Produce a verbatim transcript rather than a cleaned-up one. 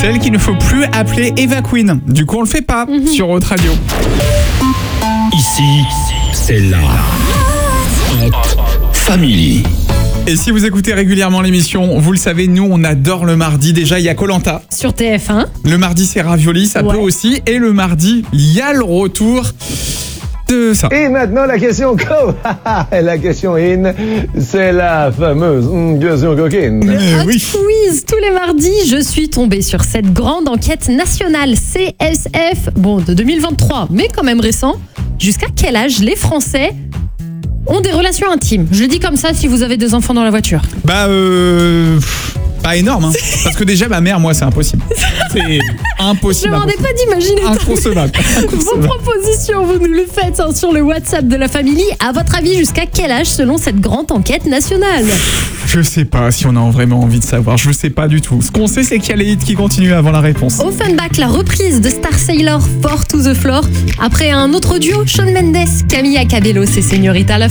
celle qu'il ne faut plus appeler Eva Queen. Du coup, on le fait pas mm-hmm. sur Haute Radio. Ici, c'est la Haute Family. Et si vous écoutez régulièrement l'émission, vous le savez, nous on adore le mardi. Déjà, il y a Koh Lanta. Sur T F un. Le mardi, c'est Ravioli, ça ouais. peut aussi. Et le mardi, il y a le retour de ça. Et maintenant, la question co. La question in, c'est la fameuse question coquine. Le Hot oui. Quiz. Tous les mardis, je suis tombée sur cette grande enquête nationale C S F, bon, de deux mille vingt-trois, mais quand même récent. Jusqu'à quel âge les Français ont des relations intimes? Je le dis comme ça si vous avez des enfants dans la voiture. Bah euh... Pas énorme, hein. Parce que déjà ma mère, moi, c'est impossible. C'est impossible. Je ne demandais pas d'imaginer. Inconcevable. Vos propositions, vous nous le faites hein, sur le WhatsApp de la famille. À votre avis, jusqu'à quel âge selon cette grande enquête nationale? Je sais pas si on a vraiment envie de savoir. Je sais pas du tout. Ce qu'on sait, c'est qu'il y a les hits qui continuent avant la réponse. Offenbach, la reprise de Star Sailor, Four to the Floor. Après un autre duo, Shawn Mendes, Camila Cabello, c'est Señorita la